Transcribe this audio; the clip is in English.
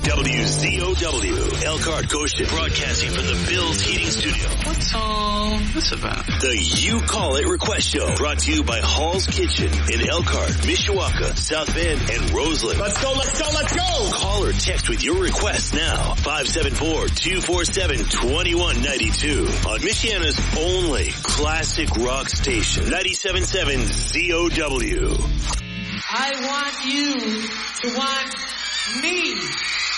WZOW, Elkhart Goshen, broadcasting from the Bills Heating Studio. What's all this about? The You Call It Request Show, brought to you by Hall's Kitchen in Elkhart, Mishawaka, South Bend, and Roseland. Let's go, let's go, let's go! Call or text with your request now. 574-247-2192 on Michiana's only classic rock station, 97.7 ZOW. I want you to want me.